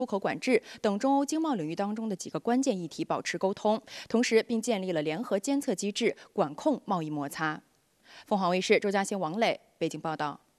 出口管制等中欧经贸领域当中的几个关键议题保持沟通，同时并建立了联合监测机制，管控贸易摩擦。凤凰卫视周嘉欣、王磊北京报道。